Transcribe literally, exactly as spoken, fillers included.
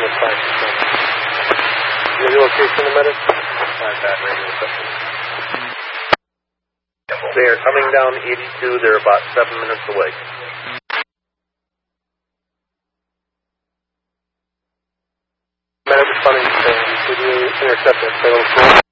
minus five percent. You have your location in a minute? Five bad radio reception. They are coming down eighty-two. They're about seven minutes away. Man, responding to you intercept that fatal